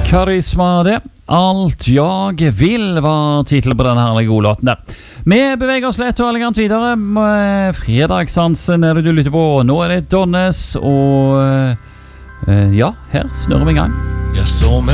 Karisma det. Alt jeg vil var titlen på den herlige gode låten der. Vi beveger oss lett og elegant videre med fredagssansen er det du lytter på. Nå er det Donnes og ja, her snurrer vi i gang. Jeg så med